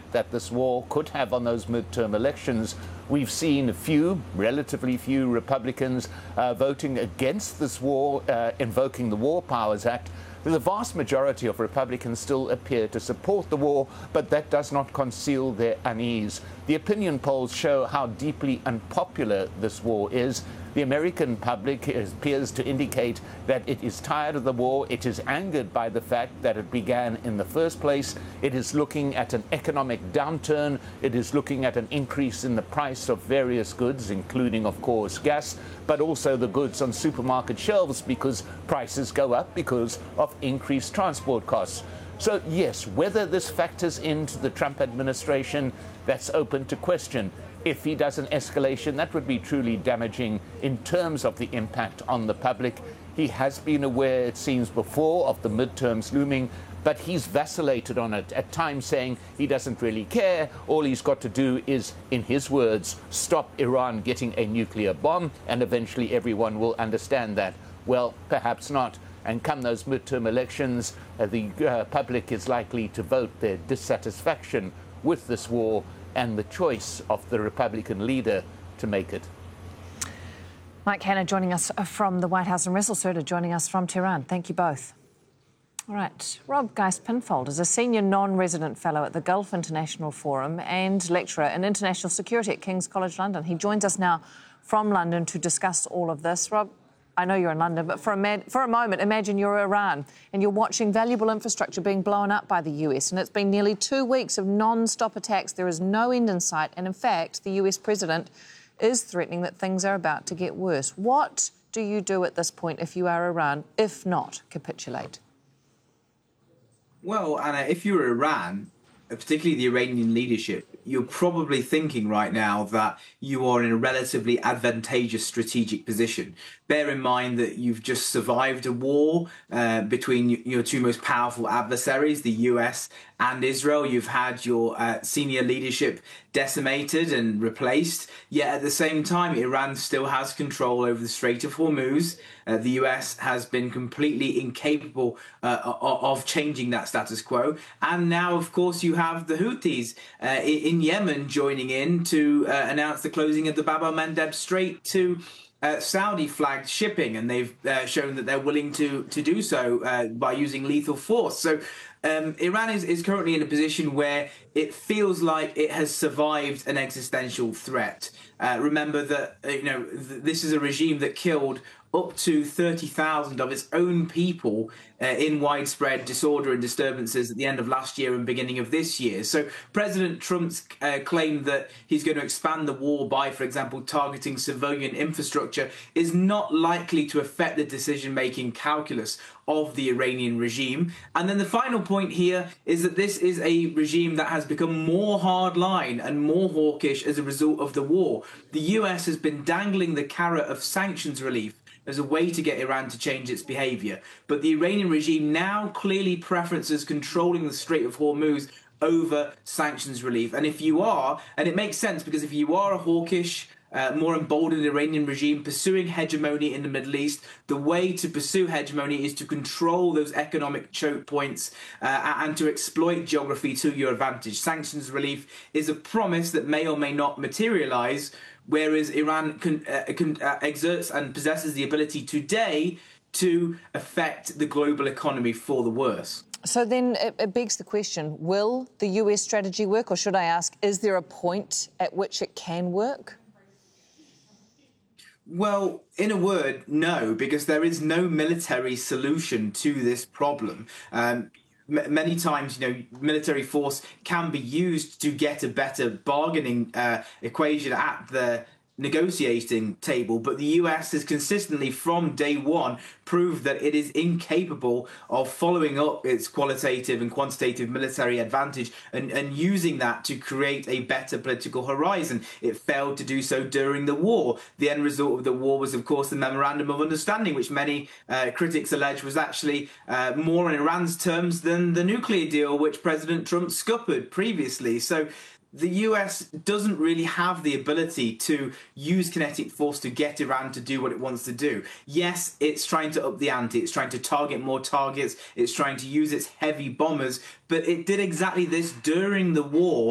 impact that this war could have on those midterm elections. We've seen relatively few Republicans voting against this war, invoking the War Powers Act. The vast majority of Republicans still appear to support the war, but that does not conceal their unease. The opinion polls show how deeply unpopular this war is. The American public appears to indicate that it is tired of the war. It is angered by the fact that it began in the first place. It is looking at an economic downturn. It is looking at an increase in the price of various goods, including, of course, gas, but also the goods on supermarket shelves, because prices go up because of increased transport costs. So, yes, whether this factors into the Trump administration, that's open to question. If he does an escalation, that would be truly damaging in terms of the impact on the public. He has been aware, it seems, before of the midterms looming, but he's vacillated on it, at times saying he doesn't really care. All he's got to do is, in his words, stop Iran getting a nuclear bomb, and eventually everyone will understand that. Well, perhaps not. And come those midterm elections, the public is likely to vote their dissatisfaction with this war and the choice of the Republican leader to make it. Mike Hanna joining us from the White House and Russell Serter joining us from Tehran. Thank you both. All right, Rob Geist-Pinfold is a senior non-resident fellow at the Gulf International Forum and lecturer in international security at King's College London. He joins us now from London to discuss all of this. Rob, I know you're in London, but for a moment, imagine you're Iran and you're watching valuable infrastructure being blown up by the US, and it's been nearly 2 weeks of non-stop attacks. There is no end in sight, and in fact, the US president is threatening that things are about to get worse. What do you do at this point if you are Iran, if not capitulate? Well, Anna, if you're Iran, particularly the Iranian leadership, you're probably thinking right now that you are in a relatively advantageous strategic position. Bear in mind that you've just survived a war between your two most powerful adversaries, the US and Israel. You've had your senior leadership decimated and replaced, yet at the same time, Iran still has control over the Strait of Hormuz. The US has been completely incapable of changing that status quo. And now, of course, you have the Houthis in Yemen joining in to announce the closing of the Bab el-Mandeb Strait to Saudi-flagged shipping, and they've shown that they're willing to do so by using lethal force. So Iran is currently in a position where it feels like it has survived an existential threat. Remember that this is a regime that killed up to 30,000 of its own people in widespread disorder and disturbances at the end of last year and beginning of this year. So President Trump's claim that he's going to expand the war by, for example, targeting civilian infrastructure is not likely to affect the decision-making calculus of the Iranian regime. And then the final point here is that this is a regime that has become more hardline and more hawkish as a result of the war. The US has been dangling the carrot of sanctions relief as a way to get Iran to change its behavior. But the Iranian regime now clearly preferences controlling the Strait of Hormuz over sanctions relief. And if you are, and it makes sense, because if you are a hawkish, more emboldened Iranian regime pursuing hegemony in the Middle East, the way to pursue hegemony is to control those economic choke points and to exploit geography to your advantage. Sanctions relief is a promise that may or may not materialize, whereas Iran exerts and possesses the ability today to affect the global economy for the worse. So then it begs the question, will the US strategy work? Or should I ask, is there a point at which it can work? Well, in a word, no, because there is no military solution to this problem. Many times, military force can be used to get a better bargaining equation at the negotiating table, but the US has consistently from day one proved that it is incapable of following up its qualitative and quantitative military advantage and using that to create a better political horizon. It failed to do so during the war. The end result of the war was, of course, the Memorandum of Understanding, which many critics allege was actually more in Iran's terms than the nuclear deal, which President Trump scuppered previously. So the US doesn't really have the ability to use kinetic force to get Iran to do what it wants to do. Yes, it's trying to up the ante, it's trying to target more targets, it's trying to use its heavy bombers, but it did exactly this during the war